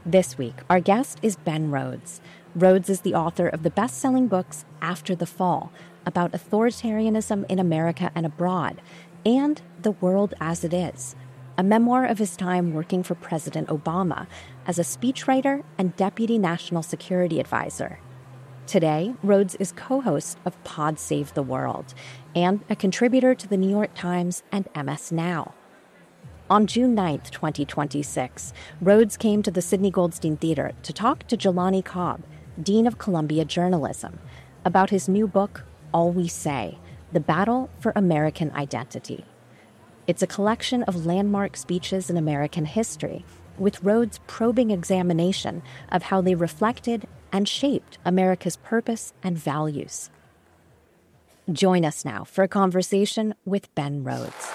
This week, our guest is Ben Rhodes. Rhodes is the author of the best-selling books After the Fall, about authoritarianism in America and abroad, and The World as It Is, a memoir of his time working for President Obama as a speechwriter and deputy national security advisor. Today, Rhodes is co-host of Pod Save the World and a contributor to the New York Times and MS Now. On June 9th, 2026, Rhodes came to the Sidney Goldstein Theater to talk to Jelani Cobb, Dean of Columbia Journalism, about his new book, All We Say, The Battle for American Identity. It's a collection of landmark speeches in American history, with Rhodes' probing examination of how they reflected and shaped America's purpose and values. Join us now for a conversation with Ben Rhodes.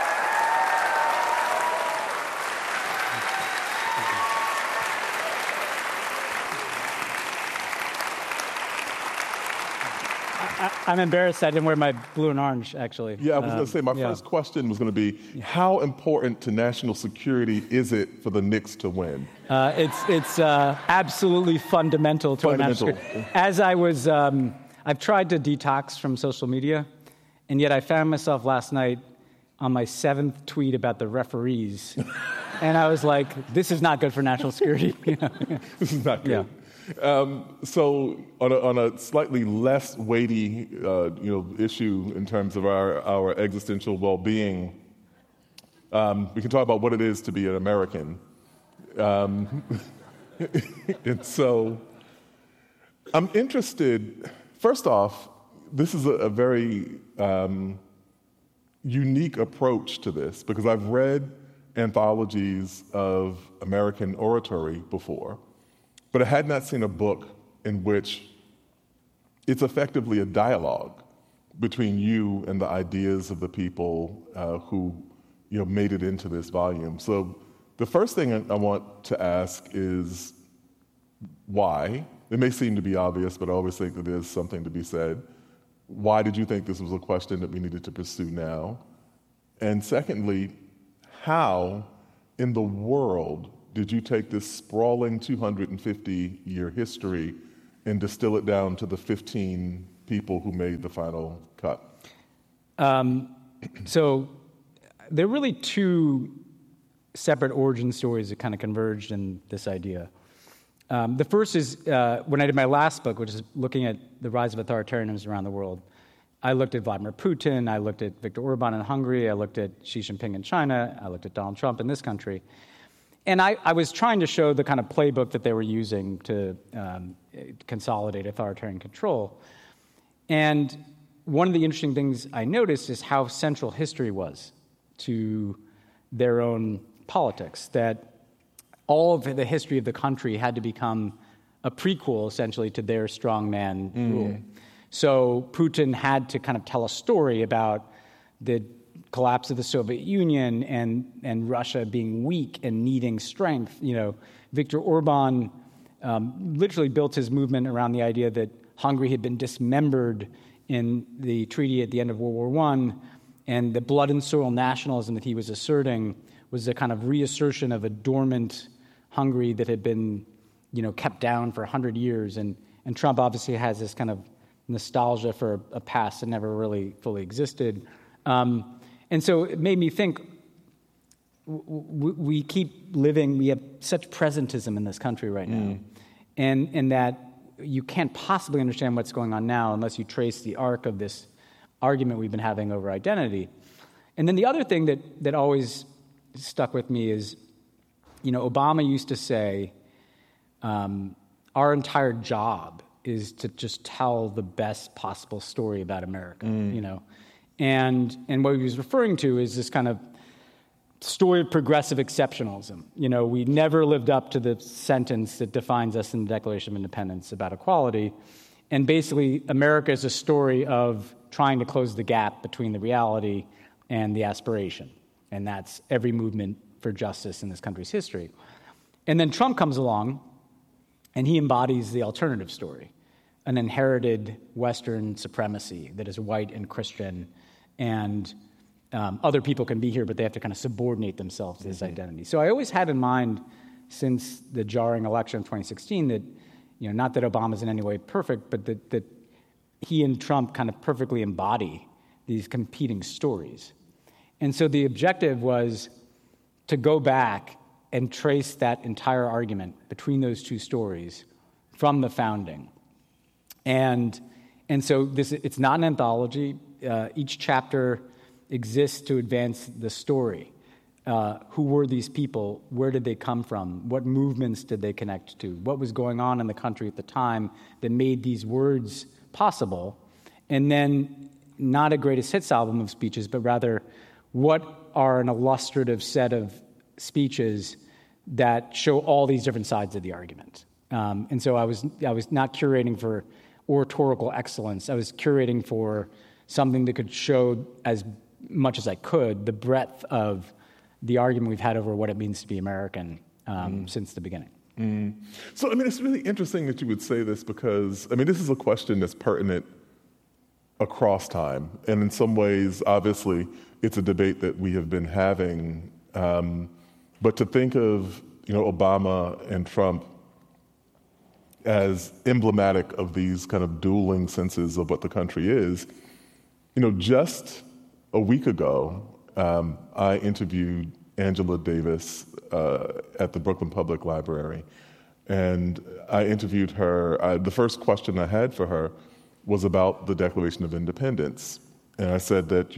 I'm embarrassed I didn't wear my blue and orange, actually. Yeah, I was going to say, my first question was going to be, how important to national security is it for the Knicks to win? It's absolutely fundamental to our national security. As I was, I've tried to detox from social media, and yet I found myself last night on my 7th tweet about the referees. And I was like, this is not good for national security. This is not good. Yeah. So on a slightly less weighty, issue in terms of our existential well-being, we can talk about what it is to be an American. And so I'm interested, first off, this is a very unique approach to this, because I've read anthologies of American oratory before, but I had not seen a book in which it's effectively a dialogue between you and the ideas of the people who made it into this volume. So the first thing I want to ask is why? It may seem to be obvious, but I always think that there's something to be said. Why did you think this was a question that we needed to pursue now? And secondly, how in the world did you take this sprawling 250-year history and distill it down to the 15 people who made the final cut? So there are really two separate origin stories that kind of converged in this idea. The first is when I did my last book, which is looking at the rise of authoritarianism around the world. I looked at Vladimir Putin, I looked at Viktor Orban in Hungary, I looked at Xi Jinping in China, I looked at Donald Trump in this country. And I was trying to show the kind of playbook that they were using to consolidate authoritarian control. And one of the interesting things I noticed is how central history was to their own politics, that all of the history of the country had to become a prequel, essentially, to their strongman rule. So Putin had to kind of tell a story about the collapse of the Soviet Union and Russia being weak and needing strength. Viktor Orban literally built his movement around the idea that Hungary had been dismembered in the treaty at the end of World War I, and the blood and soil nationalism that he was asserting was a kind of reassertion of a dormant Hungary that had been, kept down for 100 years. And Trump obviously has this kind of nostalgia for a past that never really fully existed. And so it made me think, we keep living, we have such presentism in this country right now, and that you can't possibly understand what's going on now unless you trace the arc of this argument we've been having over identity. And then the other thing that always stuck with me is, Obama used to say, our entire job is to just tell the best possible story about America, And what he was referring to is this kind of story of progressive exceptionalism. We never lived up to the sentence that defines us in the Declaration of Independence about equality. And basically, America is a story of trying to close the gap between the reality and the aspiration. And that's every movement for justice in this country's history. And then Trump comes along, and he embodies the alternative story, an inherited Western supremacy that is white and Christian, and other people can be here, but they have to kind of subordinate themselves to this identity. So I always had in mind since the jarring election of 2016 that, not that Obama's in any way perfect, but that he and Trump kind of perfectly embody these competing stories. And so the objective was to go back and trace that entire argument between those two stories from the founding. And so it's not an anthology. Each chapter exists to advance the story. Who were these people? Where did they come from? What movements did they connect to? What was going on in the country at the time that made these words possible? And then not a greatest hits album of speeches, but rather what are an illustrative set of speeches that show all these different sides of the argument. And so I was not curating for oratorical excellence. I was curating for something that could show as much as I could the breadth of the argument we've had over what it means to be American since the beginning. So, it's really interesting that you would say this because, this is a question that's pertinent across time. And in some ways, obviously, it's a debate that we have been having. But to think of, Obama and Trump as emblematic of these kind of dueling senses of what the country is, just a week ago, I interviewed Angela Davis at the Brooklyn Public Library, and I interviewed her. The first question I had for her was about the Declaration of Independence, and I said that,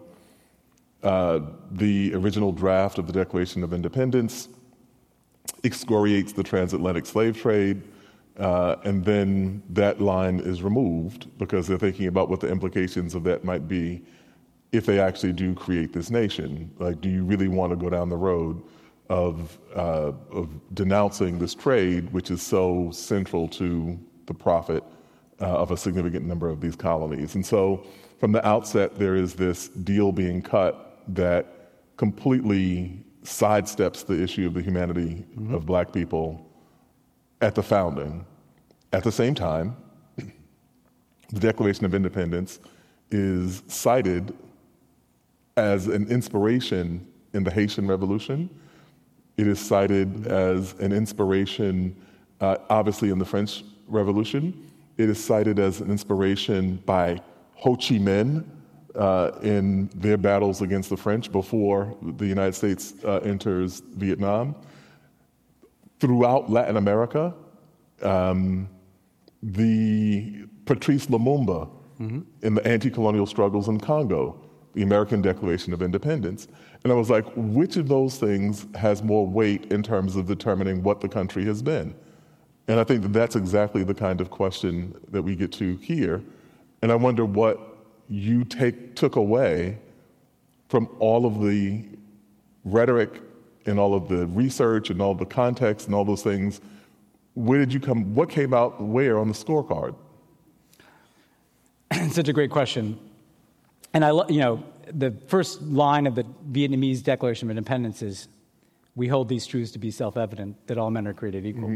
the original draft of the Declaration of Independence excoriates the transatlantic slave trade, and then that line is removed because they're thinking about what the implications of that might be if they actually do create this nation. Like, do you really want to go down the road of denouncing this trade, which is so central to the profit of a significant number of these colonies? And so from the outset, there is this deal being cut that completely sidesteps the issue of the humanity of Black people at the founding. At the same time, the Declaration of Independence is cited as an inspiration in the Haitian Revolution. It is cited as an inspiration, obviously, in the French Revolution. It is cited as an inspiration by Ho Chi Minh in their battles against the French before the United States enters Vietnam. Throughout Latin America, the Patrice Lumumba in the anti-colonial struggles in Congo, the American Declaration of Independence. And I was like, which of those things has more weight in terms of determining what the country has been? And I think that that's exactly the kind of question that we get to here. And I wonder what you took away from all of the rhetoric and all of the research and all the context and all those things. What came out where on the scorecard? Such a great question. And the first line of the Vietnamese Declaration of Independence is, "We hold these truths to be self-evident, that all men are created equal."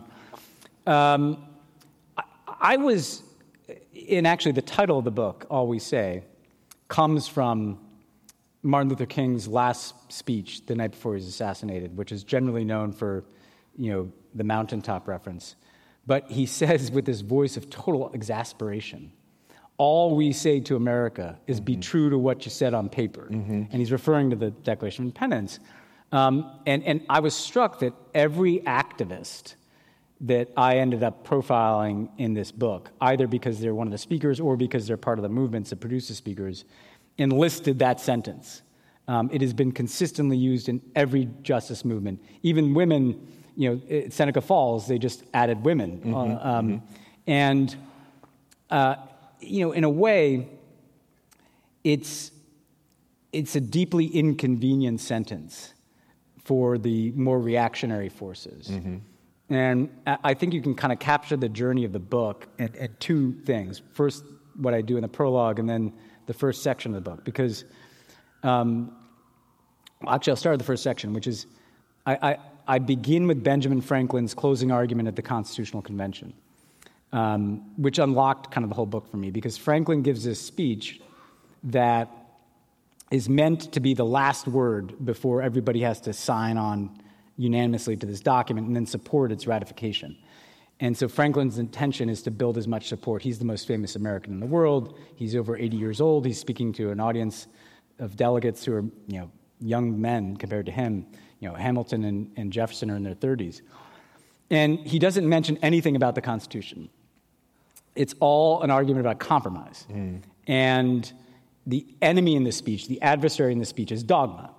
I was, and actually the title of the book, All We Say, comes from Martin Luther King's last speech the night before he was assassinated, which is generally known for, the mountaintop reference. But he says with this voice of total exasperation, "All we say to America is be true to what you said on paper." And he's referring to the Declaration of Independence. And I was struck that every activist that I ended up profiling in this book, either because they're one of the speakers or because they're part of the movements that produce the speakers, enlisted that sentence. It has been consistently used in every justice movement. Even women, at Seneca Falls, they just added women. And in a way, it's a deeply inconvenient sentence for the more reactionary forces. And I think you can kind of capture the journey of the book at two things. First, what I do in the prologue, and then the first section of the book. Because, actually, I'll start with the first section, which is I begin with Benjamin Franklin's closing argument at the Constitutional Convention, which unlocked kind of the whole book for me, because Franklin gives this speech that is meant to be the last word before everybody has to sign on unanimously to this document and then support its ratification. And so Franklin's intention is to build as much support. He's the most famous American in the world. He's over 80 years old. He's speaking to an audience of delegates who are, young men compared to him. Hamilton and Jefferson are in their 30s. And he doesn't mention anything about the Constitution. It's all an argument about compromise. And the enemy in the speech, the adversary in the speech, is dogma.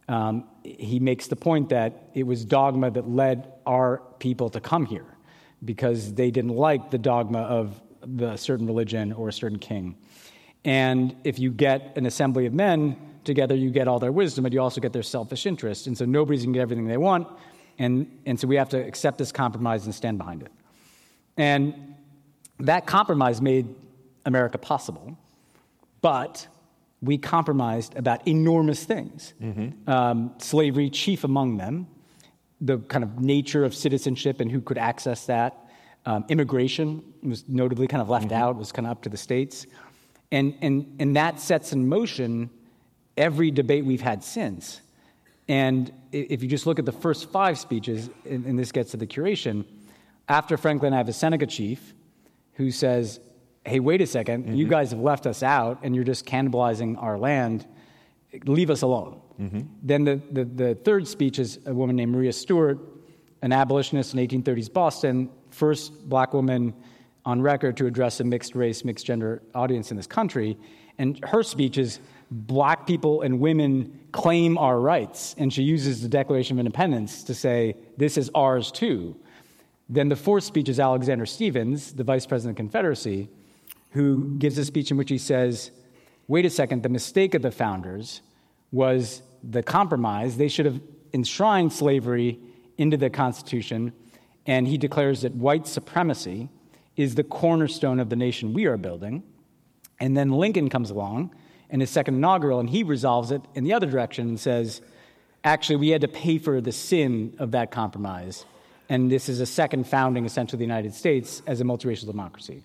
He makes the point that it was dogma that led our people to come here because they didn't like the dogma of a certain religion or a certain king. And if you get an assembly of men together, you get all their wisdom, but you also get their selfish interest. And so nobody's going to get everything they want. And so we have to accept this compromise and stand behind it. And that compromise made America possible, but we compromised about enormous things. Slavery, chief among them, the kind of nature of citizenship and who could access that. Immigration was notably kind of left out, was kind of up to the states. And that sets in motion every debate we've had since. And if you just look at the first 5 speeches, and this gets to the curation, after Franklin, I have a Seneca chief who says, hey, wait a second, you guys have left us out, and you're just cannibalizing our land. Leave us alone. Then the third speech is a woman named Maria Stewart, an abolitionist in 1830s Boston, first black woman on record to address a mixed-race, mixed-gender audience in this country. And her speech is, black people and women claim our rights. And she uses the Declaration of Independence to say, this is ours too. Then the fourth speech is Alexander Stephens, the Vice President of the Confederacy, who gives a speech in which he says, wait a second, the mistake of the founders was the compromise. They should have enshrined slavery into the Constitution, and he declares that white supremacy is the cornerstone of the nation we are building. And then Lincoln comes along in his second inaugural, and he resolves it in the other direction and says, actually, we had to pay for the sin of that compromise, and this is a second founding, essentially, of the United States as a multiracial democracy.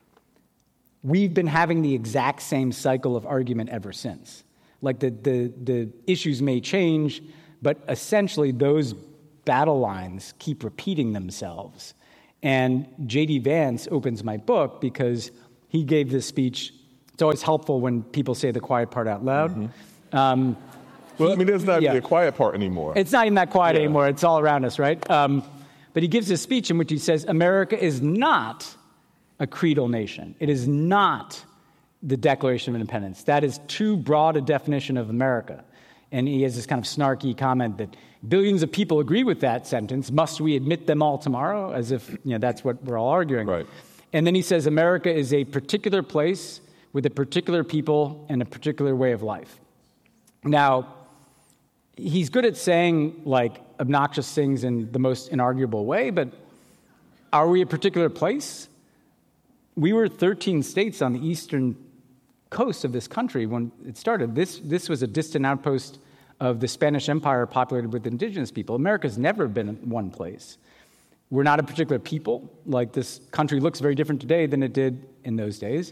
We've been having the exact same cycle of argument ever since. Like the issues may change, but essentially those battle lines keep repeating themselves. And J.D. Vance opens my book because he gave this speech. It's always helpful when people say the quiet part out loud. There's not the quiet part anymore. It's not even that quiet anymore. It's all around us, right? But he gives a speech in which he says, America is not a creedal nation. It is not the Declaration of Independence. That is too broad a definition of America. And he has this kind of snarky comment that billions of people agree with that sentence. Must we admit them all tomorrow? As if that's what we're all arguing. Right. And then he says America is a particular place with a particular people and a particular way of life. Now, he's good at saying obnoxious things in the most inarguable way, but are we a particular place? We were 13 states on the eastern coast of this country when it started. This was a distant outpost of the Spanish Empire populated with indigenous people. America's never been in one place. We're not a particular people. This country looks very different today than it did in those days.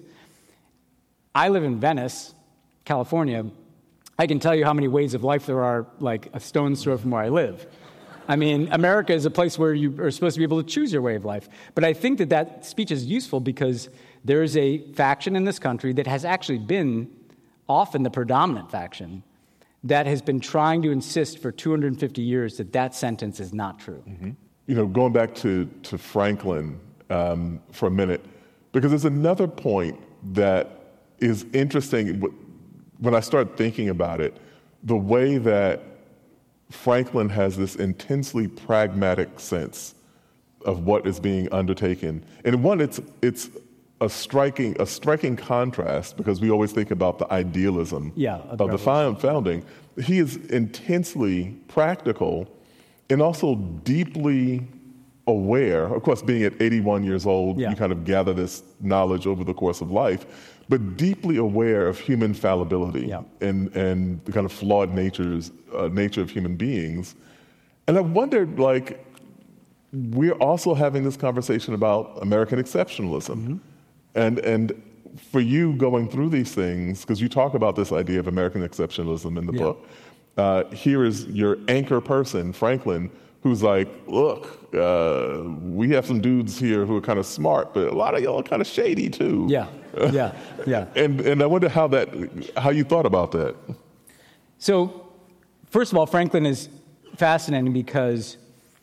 I live in Venice, California. I can tell you how many ways of life there are, a stone's throw from where I live. I mean, America is a place where you are supposed to be able to choose your way of life. But I think that speech is useful because there is a faction in this country that has actually been often the predominant faction that has been trying to insist for 250 years that sentence is not true. Going back to Franklin for a minute, because there's another point that is interesting when I start thinking about it, the way that Franklin has this intensely pragmatic sense of what is being undertaken. And one, it's a striking contrast because we always think about the idealism of the founding. He is intensely practical and also deeply aware. Of course, being at 81 years old, you kind of gather this knowledge over the course of life, but deeply aware of human fallibility and the kind of flawed nature of human beings. And I wondered, we're also having this conversation about American exceptionalism. And for you going through these things, because you talk about this idea of American exceptionalism in the book, here is your anchor person, Franklin, who's like, look, we have some dudes here who are kind of smart, but a lot of y'all are kind of shady too. Yeah. And I wonder how you thought about that. So, first of all, Franklin is fascinating because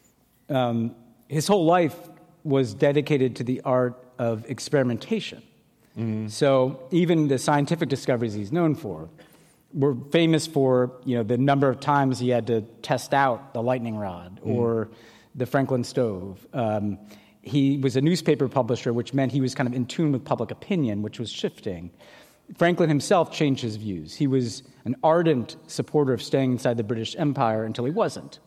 his whole life was dedicated to the art of experimentation. Mm-hmm. So even the scientific discoveries he's known for were famous for, the number of times he had to test out the lightning rod or the Franklin stove. He was a newspaper publisher, which meant he was kind of in tune with public opinion, which was shifting. Franklin himself changed his views. He was an ardent supporter of staying inside the British Empire until he wasn't.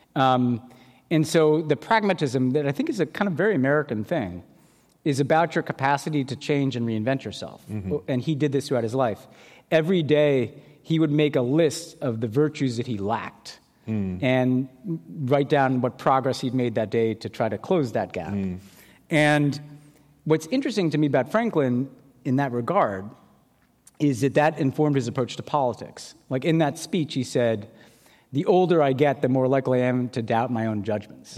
And so the pragmatism that I think is a kind of very American thing is about your capacity to change and reinvent yourself. Mm-hmm. And he did this throughout his life. Every day, he would make a list of the virtues that he lacked and write down what progress he'd made that day to try to close that gap. And what's interesting to me about Franklin in that regard is that informed his approach to politics. Like in that speech, he said, the older I get, the more likely I am to doubt my own judgments.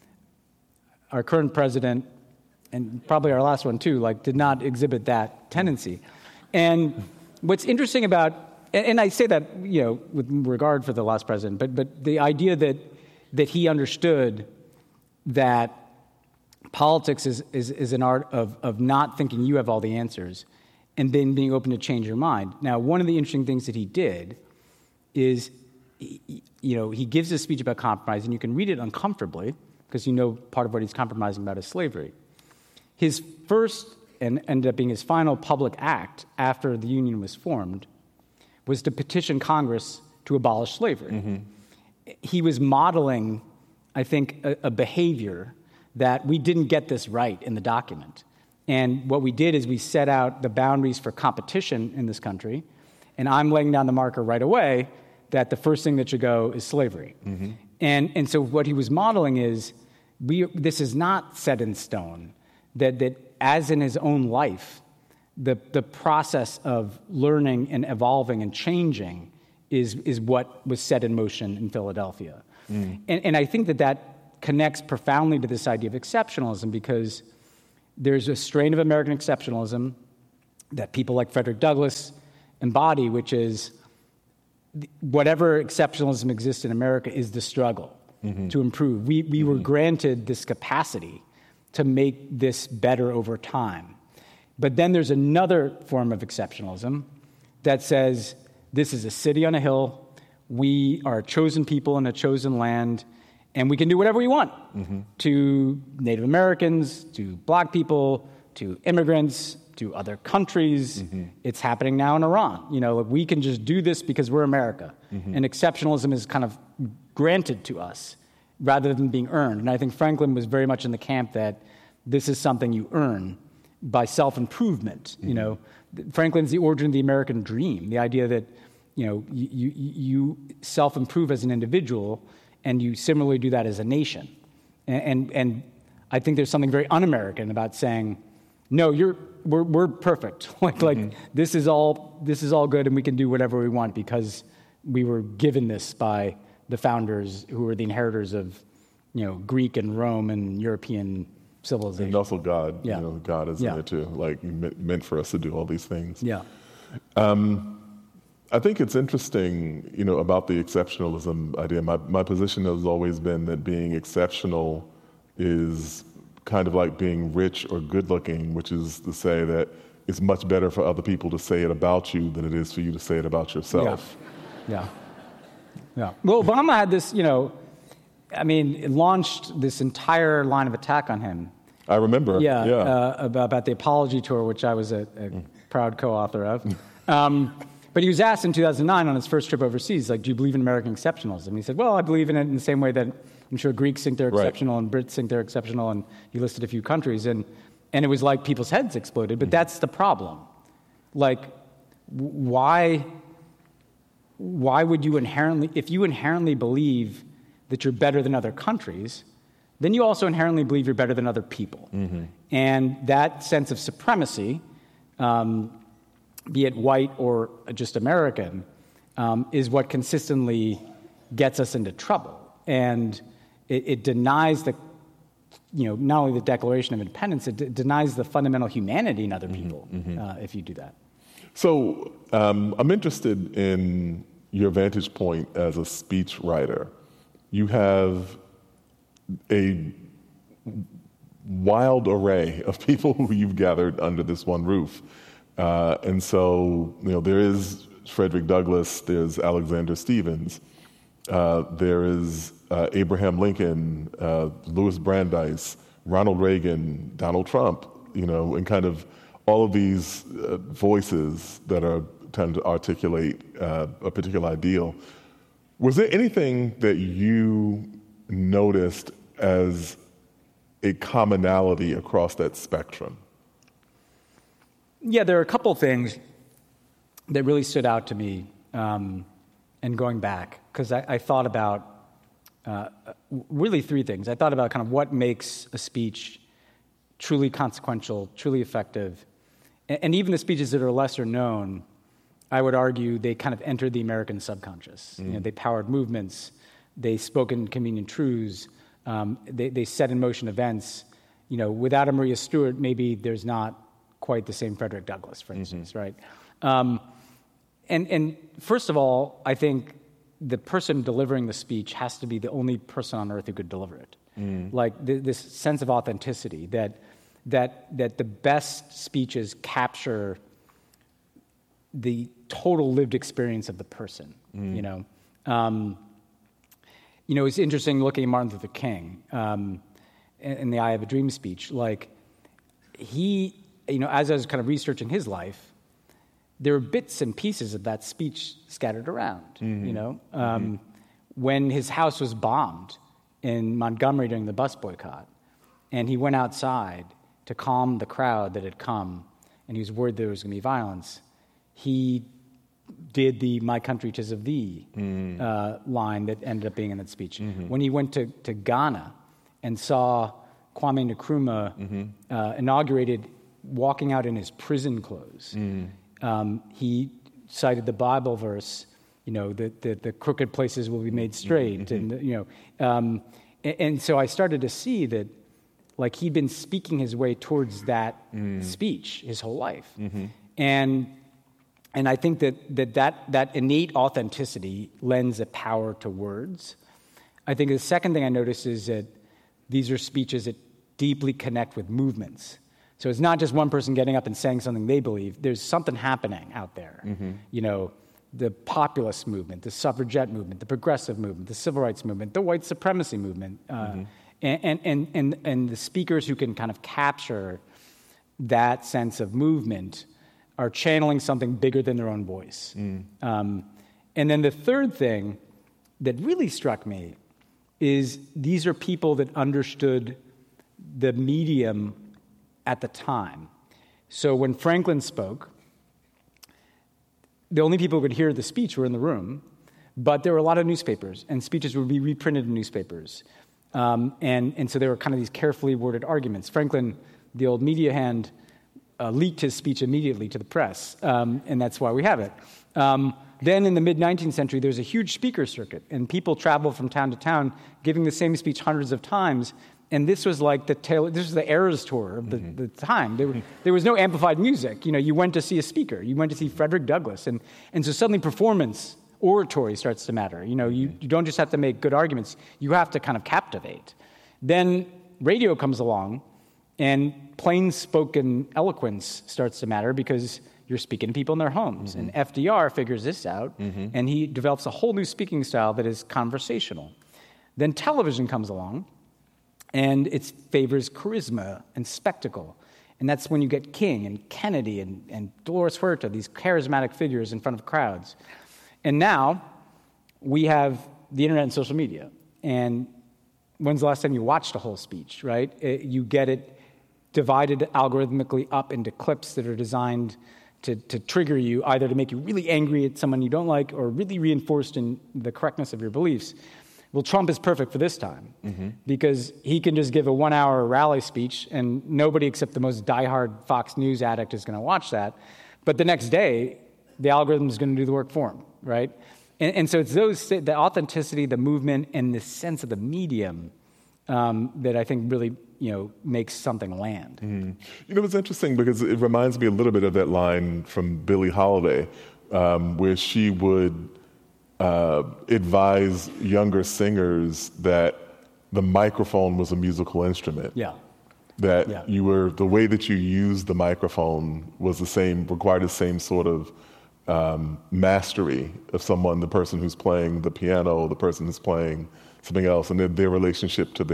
Our current president, and probably our last one too, did not exhibit that tendency. And what's interesting about, and I say that, with regard for the last president, but the idea that he understood that politics is an art of not thinking you have all the answers and then being open to change your mind. Now, one of the interesting things that he did is, he gives a speech about compromise, and you can read it uncomfortably because part of what he's compromising about is slavery. His first, and ended up being his final public act after the Union was formed, was to petition Congress to abolish slavery. Mm-hmm. He was modeling, I think, a behavior that we didn't get this right in the document. And what we did is we set out the boundaries for competition in this country, and I'm laying down the marker right away that the first thing that should go is slavery. Mm-hmm. And so what he was modeling is, this is not set in stone, that as in his own life, the process of learning and evolving and changing is what was set in motion in Philadelphia. And I think that connects profoundly to this idea of exceptionalism, because there's a strain of American exceptionalism that people like Frederick Douglass embody, which is whatever exceptionalism exists in America is the struggle to improve. We were granted this capacity to make this better over time. But then there's another form of exceptionalism that says, this is a city on a hill, we are a chosen people in a chosen land, and we can do whatever we want to Native Americans, to Black people, to immigrants, to other countries. It's happening now in Iran. We can just do this because we're America. And exceptionalism is kind of granted to us rather than being earned. And I think Franklin was very much in the camp that this is something you earn by self-improvement. Franklin's the origin of the American dream, the idea that you self-improve as an individual, and you similarly do that as a nation. And I think there's something very un-American about saying, no, we're perfect. This is all good, and we can do whatever we want because we were given this by the founders who were the inheritors of Greek and Rome and European civilization. And also God. God is in there too. Meant for us to do all these things. Yeah. I think it's interesting, about the exceptionalism idea. My position has always been that being exceptional is kind of like being rich or good-looking, which is to say that it's much better for other people to say it about you than it is for you to say it about yourself. Yeah. Well, Obama had this, it launched this entire line of attack on him. I remember. About the apology tour, which I was a proud co-author of. But he was asked in 2009 on his first trip overseas, do you believe in American exceptionalism? And he said, well, I believe in it in the same way that I'm sure Greeks think they're exceptional and Brits think they're exceptional, and he listed a few countries. And it was like people's heads exploded, but that's the problem. Why would you if you inherently believe that you're better than other countries, then you also inherently believe you're better than other people. And that sense of supremacy, be it white or just American, is what consistently gets us into trouble. And it denies the, not only the Declaration of Independence, it denies the fundamental humanity in other people if you do that. So I'm interested in your vantage point as a speech writer. You have a wild array of people who you've gathered under this one roof. And so, there is Frederick Douglass, there's Alexander Stevens, there is Abraham Lincoln, Louis Brandeis, Ronald Reagan, Donald Trump, and kind of all of these voices that are trying to articulate a particular ideal. Was there anything that you noticed as a commonality across that spectrum? Yeah, there are a couple things that really stood out to me, and going back, because I thought about really three things. I thought about kind of what makes a speech truly consequential, truly effective, and even the speeches that are lesser known, I would argue they kind of entered the American subconscious. They powered movements, they spoke inconvenient truths, they set in motion events. Without a Maria Stewart, maybe there's not quite the same Frederick Douglass, for instance, right? And first of all, I think the person delivering the speech has to be the only person on earth who could deliver it. Like this sense of authenticity that the best speeches capture the total lived experience of the person. It's interesting looking at Martin Luther King in the I Have a Dream speech. Like he, as I was kind of researching his life, there were bits and pieces of that speech scattered around. When his house was bombed in Montgomery during the bus boycott, and he went outside to calm the crowd that had come, and he was worried there was going to be violence, he did the "My country 'tis of thee" line that ended up being in that speech. When he went to Ghana and saw Kwame Nkrumah inaugurated walking out in his prison clothes, he cited the Bible verse, that the crooked places will be made straight, and so I started to see that, like, he'd been speaking his way towards that speech his whole life, and I think that innate authenticity lends a power to words. I think the second thing I noticed is that these are speeches that deeply connect with movements. So it's not just one person getting up and saying something they believe. There's something happening out there. The populist movement, the suffragette movement, the progressive movement, the civil rights movement, the white supremacy movement, and the speakers who can kind of capture that sense of movement are channeling something bigger than their own voice. And then the third thing that really struck me is these are people that understood the medium at the time. So when Franklin spoke, the only people who could hear the speech were in the room, but there were a lot of newspapers, and speeches would be reprinted in newspapers. And so there were kind of these carefully worded arguments. Franklin, the old media hand, leaked his speech immediately to the press, and that's why we have it. Then in the mid-19th century, there's a huge speaker circuit, and people travel from town to town giving the same speech hundreds of times. And this was like this was the Eras tour of the time. There was no amplified music. You went to see a speaker. You went to see Frederick Douglass. And so suddenly performance, oratory starts to matter. You don't just have to make good arguments. You have to kind of captivate. Then radio comes along, and plain spoken eloquence starts to matter because you're speaking to people in their homes. And FDR figures this out, and he develops a whole new speaking style that is conversational. Then television comes along, and it favors charisma and spectacle. And that's when you get King and Kennedy and Dolores Huerta, these charismatic figures in front of crowds. And now we have the internet and social media. And when's the last time you watched a whole speech, right? You get it divided algorithmically up into clips that are designed to trigger you, either to make you really angry at someone you don't like or really reinforced in the correctness of your beliefs. Well, Trump is perfect for this time because he can just give a 1-hour rally speech and nobody except the most diehard Fox News addict is going to watch that. But the next day, the algorithm is going to do the work for him, right? And so it's the authenticity, the movement, and the sense of the medium that I think really, makes something land. Mm-hmm. It's interesting because it reminds me a little bit of that line from Billie Holiday, where she would advise younger singers that the microphone was a musical instrument. Yeah. That the way that you used the microphone was required the same sort of mastery of the person who's playing the piano, the person who's playing something else, and their relationship to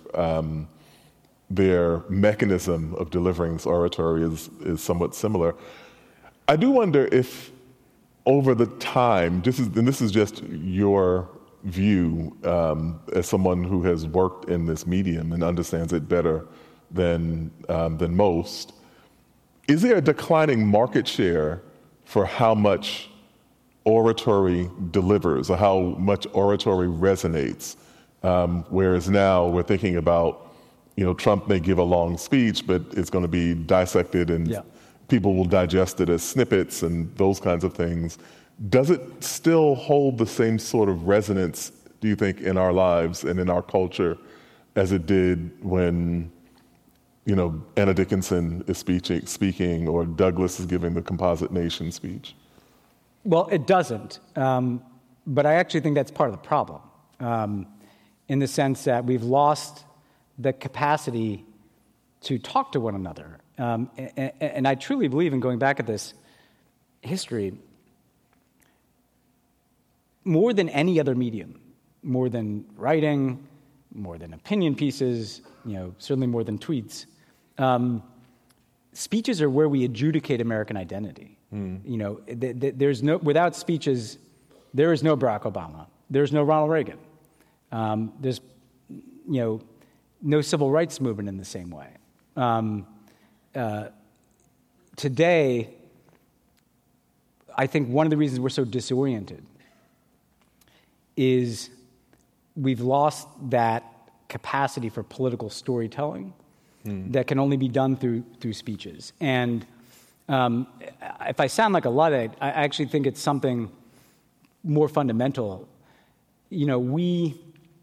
their mechanism of delivering oratory is somewhat similar. I do wonder if over the time, this is just your view as someone who has worked in this medium and understands it better than most, is there a declining market share for how much oratory delivers or how much oratory resonates? Whereas now we're thinking about, Trump may give a long speech, but it's going to be dissected and people will digest it as snippets and those kinds of things. Does it still hold the same sort of resonance, do you think, in our lives and in our culture as it did when, Anna Dickinson is speaking or Douglas is giving the Composite Nation speech? Well, it doesn't. But I actually think that's part of the problem, in the sense that we've lost the capacity to talk to one another. And I truly believe in going back at this history, more than any other medium, more than writing, more than opinion pieces, certainly more than tweets, speeches are where we adjudicate American identity. Without speeches, there is no Barack Obama. There's no Ronald Reagan. There's, no civil rights movement in the same way. Today, I think one of the reasons we're so disoriented is we've lost that capacity for political storytelling that can only be done through speeches. And if I sound like a Luddite, I actually think it's something more fundamental. We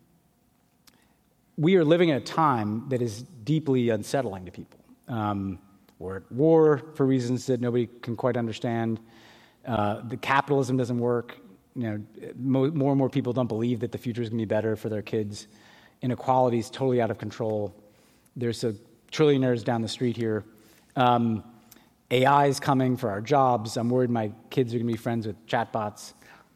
are living in a time that is deeply unsettling to people. We're at war for reasons that nobody can quite understand. The capitalism doesn't work. More and more people don't believe that the future is going to be better for their kids. Inequality is totally out of control. There's trillionaires down the street here. AI is coming for our jobs. I'm worried my kids are going to be friends with chatbots.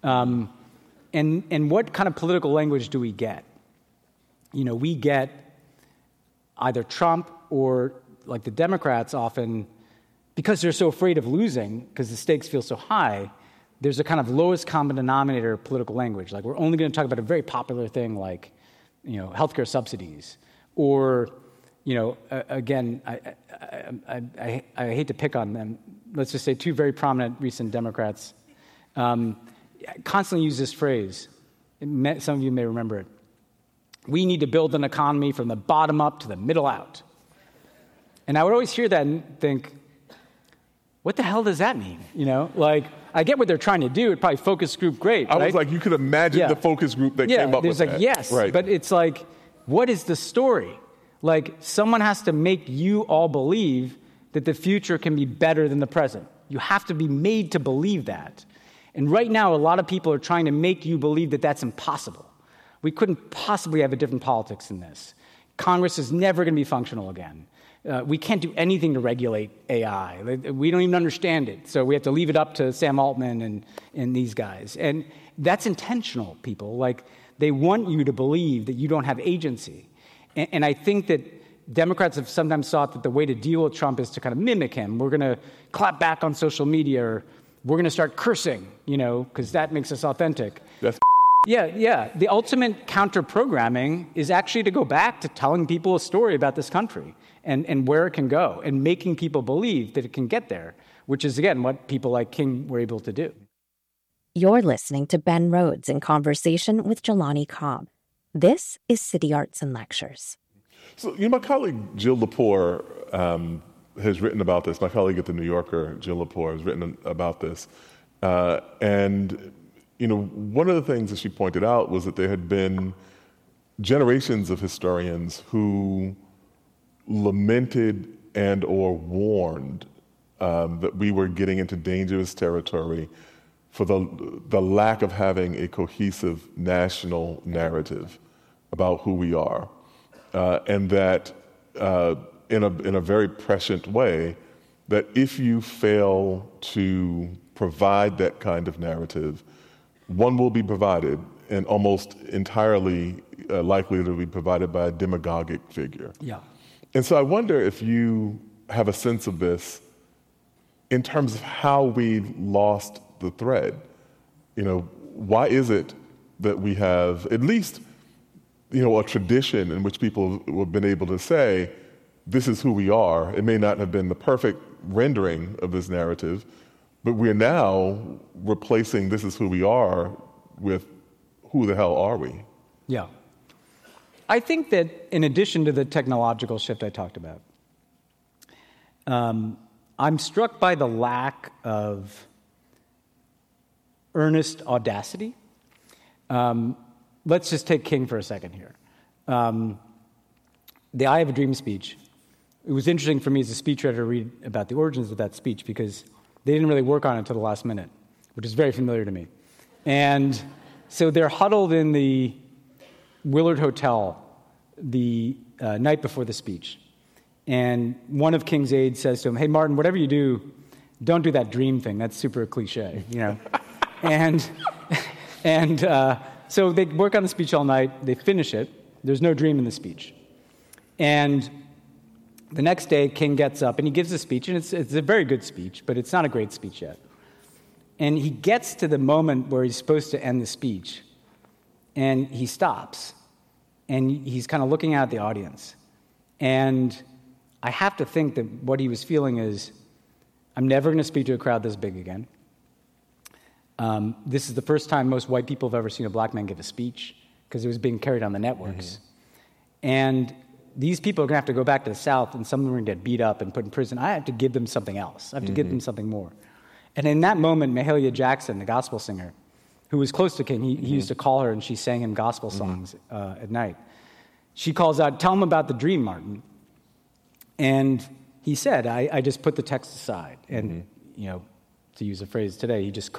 And what kind of political language do we get? We get either Trump or, like the Democrats often, because they're so afraid of losing, because the stakes feel so high, there's a kind of lowest common denominator of political language. Like, we're only going to talk about a very popular thing like, healthcare subsidies. Or, again, I hate to pick on them. Let's just say two very prominent recent Democrats constantly use this phrase. Some of you may remember it. We need to build an economy from the bottom up to the middle out. And I would always hear that and think, what the hell does that mean? I get what they're trying to do. It'd probably focus group great. I was like, you could imagine the focus group that came up with that. Yes, right. But it's like, what is the story? Like, someone has to make you all believe that the future can be better than the present. You have to be made to believe that. And right now, a lot of people are trying to make you believe that that's impossible. We couldn't possibly have a different politics than this. Congress is never going to be functional again. We can't do anything to regulate AI. We don't even understand it. So we have to leave it up to Sam Altman and these guys. And that's intentional, people. Like, they want you to believe that you don't have agency. And I think that Democrats have sometimes thought that the way to deal with Trump is to kind of mimic him. We're going to clap back on social media, or we're going to start cursing, because that makes us authentic. That's Yeah. The ultimate counter-programming is actually to go back to telling people a story about this country and where it can go, and making people believe that it can get there, which is, again, what people like King were able to do. You're listening to Ben Rhodes in conversation with Jelani Cobb. This is City Arts and Lectures. So, my colleague Jill Lepore has written about this. My colleague at The New Yorker, Jill Lepore, has written about this. And one of the things that she pointed out was that there had been generations of historians who lamented and or warned that we were getting into dangerous territory for the lack of having a cohesive national narrative about who we are, and that in a very prescient way, that if you fail to provide that kind of narrative, one will be provided, and almost entirely likely to be provided by a demagogic figure. Yeah. And so I wonder if you have a sense of this in terms of how we lost the thread. Why is it that we have at least, a tradition in which people have been able to say, this is who we are. It may not have been the perfect rendering of this narrative, but we're now replacing this is who we are with who the hell are we? Yeah. I think that in addition to the technological shift I talked about, I'm struck by the lack of earnest audacity. Let's just take King for a second here. The I Have a Dream speech. It was interesting for me as a speechwriter to read about the origins of that speech because they didn't really work on it until the last minute, which is very familiar to me. And so they're huddled in the Willard Hotel the night before the speech. And one of King's aides says to him, "Hey, Martin, whatever you do, don't do that dream thing. That's super cliche, And so they work on the speech all night. They finish it. There's no dream in the speech. And the next day, King gets up and he gives a speech, and it's a very good speech, but it's not a great speech yet. And he gets to the moment where he's supposed to end the speech, and he stops, and he's kind of looking out at the audience. And I have to think that what he was feeling is, I'm never going to speak to a crowd this big again. This is the first time most white people have ever seen a black man give a speech, because it was being carried on the networks. Mm-hmm. And these people are going to have to go back to the South, and some of them are going to get beat up and put in prison. I have to give them something else. I have to give them something more. And in that moment, Mahalia Jackson, the gospel singer, who was close to King, he used to call her, and she sang him gospel songs at night. She calls out, "Tell him about the dream, Martin." And he said, I just put the text aside. And, to use a phrase today, he just